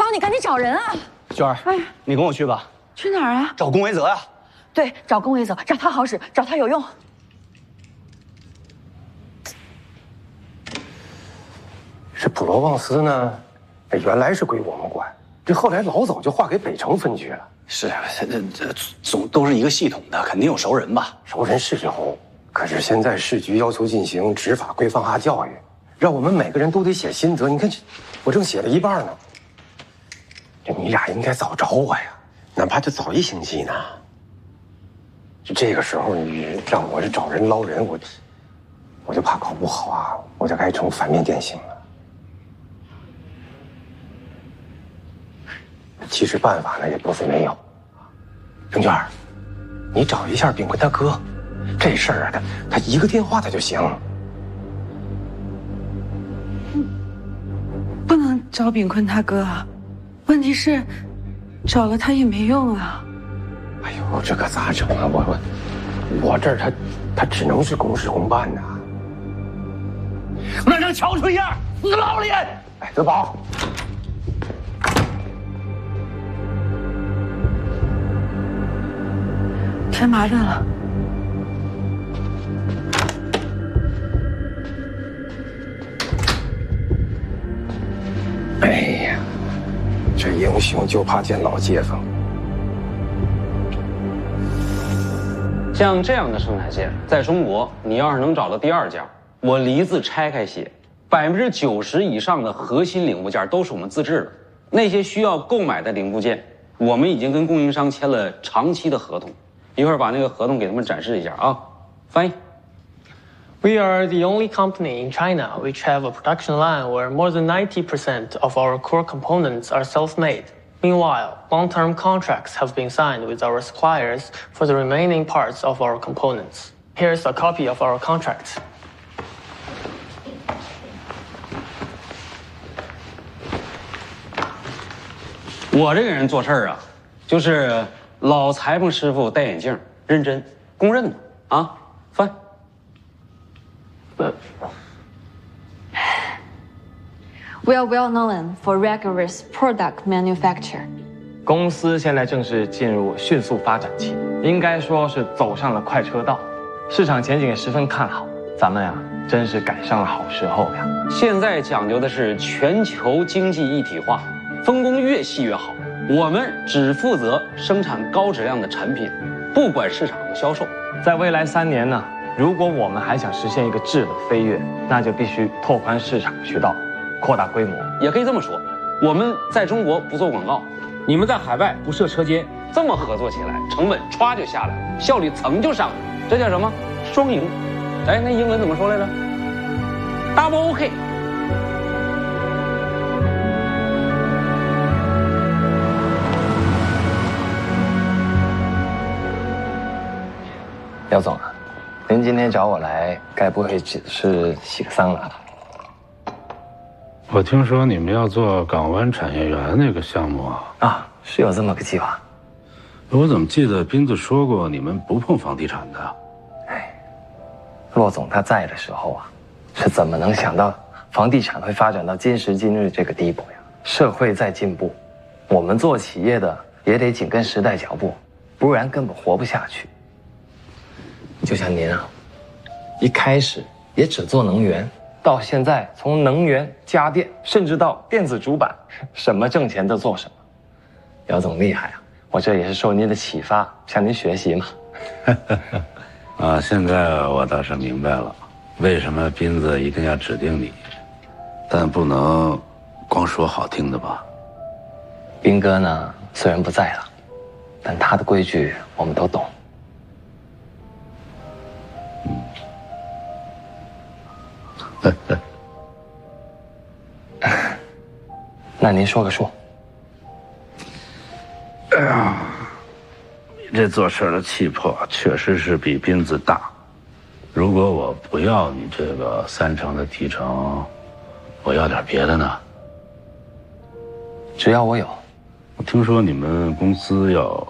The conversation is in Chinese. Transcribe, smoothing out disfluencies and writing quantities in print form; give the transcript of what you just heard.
你赶紧找人啊！ 娟儿，哎，你跟我去吧。 去哪儿啊？ 找龚维泽呀。 对，找龚维泽，找他好使，找他有用。 这普罗旺斯呢，原来是归我们管，这后来老早就划给北城分局了。 是，这总都是一个系统的，肯定有熟人吧？ 熟人是有，可是现在市局要求进行执法规范化教育，让我们每个人都得写心得。你看，我正写了一半呢。这你俩应该早找我呀，哪怕就早1星期呢。这个时候你让我这找人捞人，我就怕搞不好啊，我就该成反面典型了。其实办法呢也不是没有，郑娟，你找一下炳坤他哥，这事儿啊，他一个电话他就行。 不能找炳坤他哥啊，问题是找了他也没用啊。 哎呦，这可咋整啊？我这儿他只能是公事公办呐。 那能瞧出样，死老脸！ 哎，德宝。 太麻烦了。 哎呀，这英雄就怕见老街坊。 像这样的生产线，在中国，你要是能找到第2家，我梨子拆开写，90%以上的核心零部件都是我们自制的。那些需要购买的零部件，我们已经跟供应商签了长期的合同。一会儿把那个合同给他们展示一下啊，翻译。 We are the only company in China which have a production line where more than 90% of our core components are self-made. Meanwhile, long-term contracts have been signed with our suppliers for the remaining parts of our components. Here's a copy of our contract. 我这个人做事儿啊，就是老裁缝师傅戴眼镜，认真，公认的啊。翻。 We are well known for rigorous product manufacture. 公司现在正是进入迅速发展期，应该说是走上了快车道，市场前景也十分看好。咱们呀，真是赶上了好时候呀！ 现在讲究的是全球经济一体化，分工越细越好。我们只负责生产高质量的产品，不管市场和销售。 在未来3年呢，如果我们还想实现一个质的飞跃，那就必须拓宽市场渠道，扩大规模。 也可以这么说，我们在中国不做广告，你们在海外不设车间，这么合作起来，成本歘就下来了，效率蹭就上来了。这叫什么？双赢。哎，那英文怎么说来着 ？Double OK。 姚总啊，您今天找我来，该不会只是洗个桑拿吧？ 我听说你们要做港湾产业园那个项目啊？ 啊，是有这么个计划。 我怎么记得斌子说过你们不碰房地产的？ 哎，骆总他在的时候啊，是怎么能想到房地产会发展到今时今日这个地步呀？社会在进步，我们做企业的也得紧跟时代脚步，不然根本活不下去。就像您啊，一开始也只做能源，到现在从能源、家电，甚至到电子主板，什么挣钱都做什么。姚总厉害啊！我这也是受您的启发，向您学习嘛。 啊，现在我倒是明白了，为什么斌子一定要指定你，但不能光说好听的吧？ 斌哥呢，虽然不在了，但他的规矩我们都懂。那您说个数。 哎呀，你这做事的气魄确实是比斌子大。如果我不要你这个30%的提成，我要点别的呢？ 只要我有。 我听说你们公司要